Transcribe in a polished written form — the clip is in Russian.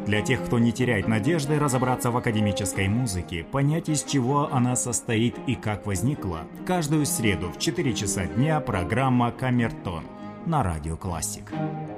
Для тех, кто не теряет надежды разобраться в академической музыке, понять, из чего она состоит и как возникла, каждую среду в 4 часа дня программа «Камертон» на Радио Классик.